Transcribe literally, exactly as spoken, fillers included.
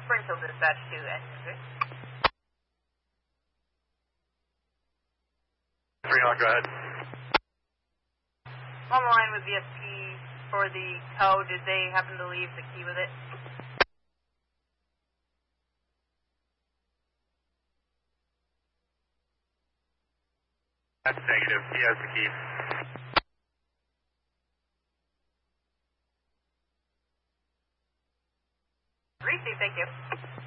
Springfield dispatch to engine six. three Hawk, go ahead. On the line with V S P for the tow, did they happen to leave the key with it? That's negative. He has the key. Receive, thank you.